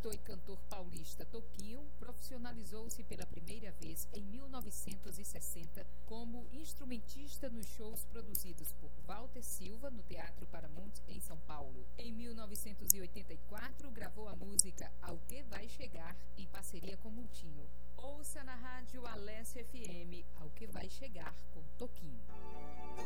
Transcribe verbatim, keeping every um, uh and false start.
compositor e cantor paulista Toquinho profissionalizou-se pela primeira vez em mil novecentos e sessenta como instrumentista nos shows produzidos por Walter Silva no Teatro Paramount em São Paulo. Em mil novecentos e oitenta e quatro, gravou a música Ao Que Vai Chegar em parceria com Multinho. Ouça na rádio Alessia F M Ao Que Vai Chegar com Toquinho.